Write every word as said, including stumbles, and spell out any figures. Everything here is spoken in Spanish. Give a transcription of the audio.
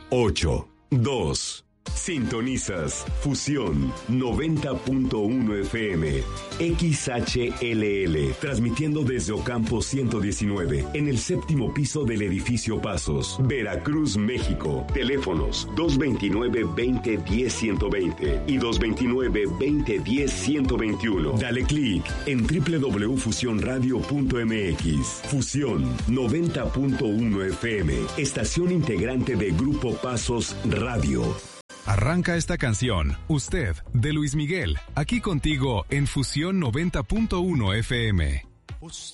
ocho dos. Sintonizas Fusión noventa punto uno F M, X H L L, transmitiendo desde Ocampo ciento diecinueve, en el séptimo piso del edificio Pasos, Veracruz, México. Teléfonos dos veintinueve, veinte, diez, ciento veinte y dos veintinueve, veinte, diez, ciento veintiuno. Dale clic en doble u doble u doble u punto fusión radio punto m x. Fusión noventa punto uno F M, estación integrante de Grupo Pasos Radio. Arranca esta canción, Usted, de Luis Miguel, aquí contigo en Fusión noventa punto uno F M.